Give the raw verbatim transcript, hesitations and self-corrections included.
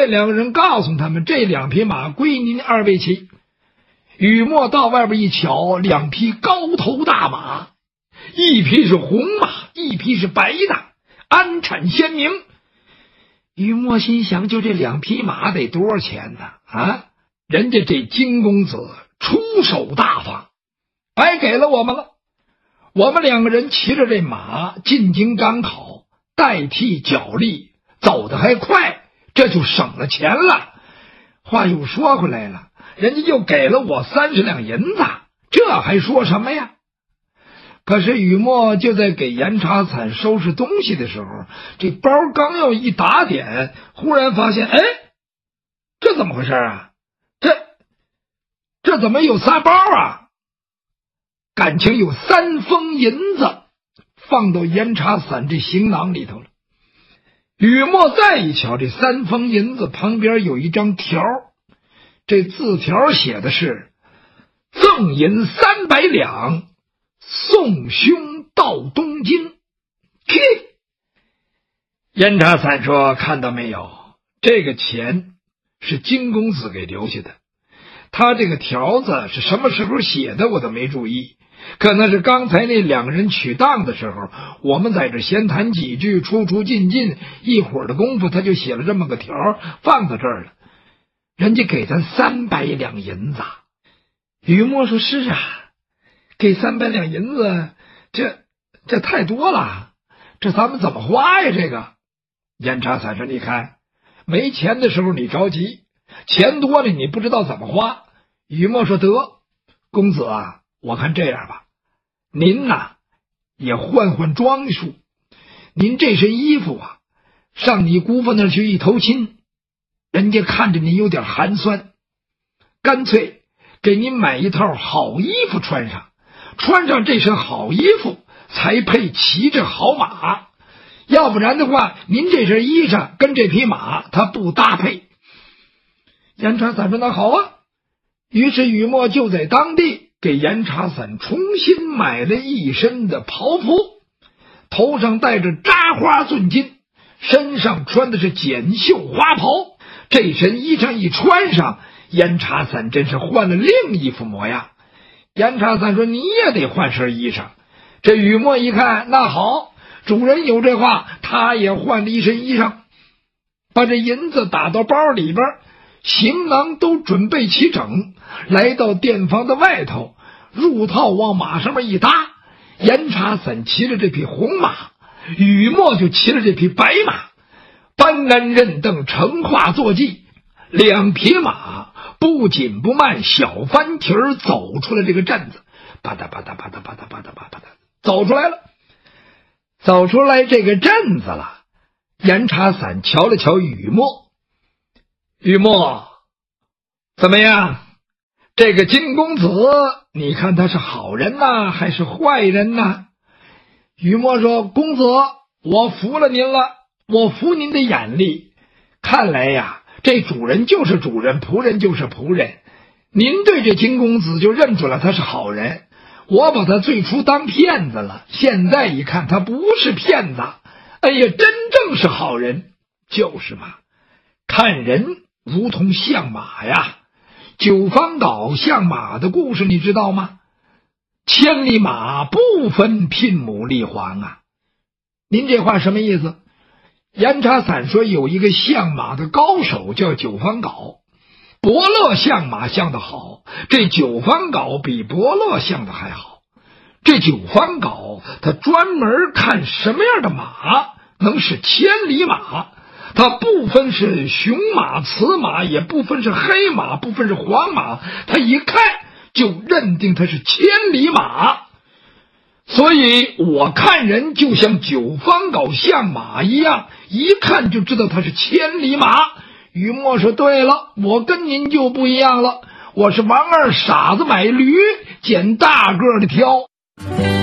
这两个人告诉他们，这两匹马归您二位骑。雨墨到外边一瞧，两匹高头大马，一匹是红马，一匹是白的，安产鲜明。雨墨心想，就这两匹马得多少钱呢？啊，人家这金公子出手大方，白给了我们了。我们两个人骑着这马进京赶考，代替脚力，走得还快，这就省了钱了。话又说回来了，人家又给了我三十两银子，这还说什么呀？可是雨墨就在给严查伞收拾东西的时候，这包刚要一打点，忽然发现，哎，这怎么回事啊？这这怎么有仨包啊？感情有三封银子放到严查伞这行囊里头了。雨墨再一瞧，这三封银子旁边有一张条，这字条写的是赠银三百两，送兄到东京。嘿，严查伞说，看到没有，这个钱是金公子给留下的，他这个条子是什么时候写的我都没注意，可能是刚才那两个人取当的时候，我们在这闲谈几句，出出进进，一会儿的功夫他就写了这么个条放到这儿了。人家给咱三百两银子。雨墨说，是啊，给三百两银子，这这太多了，这咱们怎么花呀？这个严查伞说，你看没钱的时候你着急，钱多了你不知道怎么花。雨墨说，得，公子啊，我看这样吧，您呐也换换装束，您这身衣服啊，上你姑父那儿去一投亲，人家看着您有点寒酸，干脆给您买一套好衣服穿上，穿上这身好衣服才配骑着好马，要不然的话，您这身衣裳跟这匹马它不搭配。严查伞说，那好啊。于是雨墨就在当地给严查伞重新买了一身的袍服，头上戴着扎花钻金，身上穿的是锦绣花袍，这身衣裳一穿上，严查伞真是换了另一副模样。严查伞说，你也得换身衣裳。这雨墨一看，那好，主人有这话，他也换了一身衣裳，把这银子打到包里边，行囊都准备齐整，来到店房的外头，入套往马上面一搭，严查伞骑着这匹红马，雨墨就骑着这匹白马，搬鞍认镫，乘化坐骑，两匹马不紧不慢，小翻蹄儿走出了这个镇子，吧嗒吧嗒吧嗒吧嗒吧嗒吧嗒，走出来了，走出来这个镇子了。严查伞瞧了瞧雨墨，雨墨，怎么样？这个金公子，你看他是好人呐，还是坏人呐？雨墨说，公子，我服了您了，我服您的眼力。看来呀，这主人就是主人，仆人就是仆人。您对这金公子就认出了他是好人，我把他最初当骗子了，现在一看他不是骗子，哎呀，真正是好人。就是嘛，看人如同相马呀。九方岛相马的故事你知道吗？千里马不分聘母立皇啊。您这话什么意思？严查伞说，有一个相马的高手叫九方镐，伯乐相马相的好，这九方镐比伯乐相的还好。这九方镐他专门看什么样的马能是千里马，他不分是雄马雌马，也不分是黑马，不分是黄马，他一看就认定他是千里马。所以我看人就像九方镐相马一样，一看就知道他是千里马。雨墨说，对了，我跟您就不一样了，我是王二傻子买驴，捡大个的挑。